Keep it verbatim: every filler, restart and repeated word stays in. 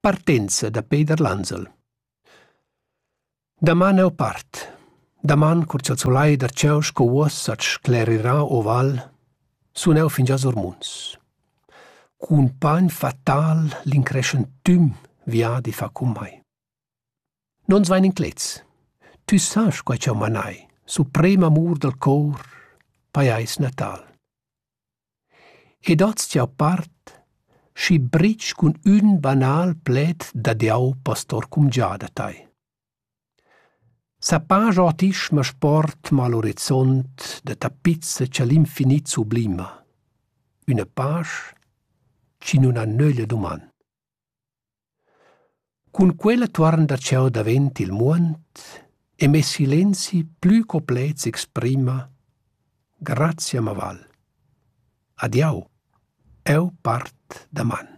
Partenza da Peter Lanzel. Daman eu part. Daman, curcia il solai d'arceus sco uos at sclerirà o val, sun eu fin già sormuns. Cun pagn fatal l'increscentüm via di fa cum mai. Non svein in clez. Tu saps quai ciao manai, suprem amur del cor, paiais natal. Ed oz ciao part, schi bric cun un banal pled da diau pastor cum già da tai. Sa page otisch ma sport mal l'orizzont de tapizza c'è l'infinit sublima. Una page ci non ha nöglia duman. Cun quella tuorn da ciao davent il muont e me silenzi plü complets exprima Grazia ma val. Adiau, eu part daman.